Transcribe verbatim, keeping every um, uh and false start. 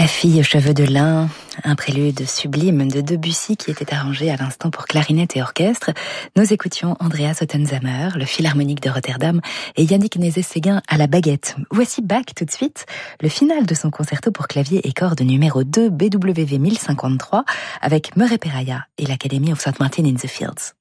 fille aux cheveux de lin, un prélude sublime de Debussy qui était arrangé à l'instant pour clarinette et orchestre. Nous écoutions Andreas Ottenzamer, le Philharmonique de Rotterdam, et Yannick Nézet-Séguin à la baguette. Voici Bach tout de suite, le final de son concerto pour clavier et cordes numéro deux B W V mille cinquante-trois avec Murray Peraya et l'Academy of Saint Martin in the Fields.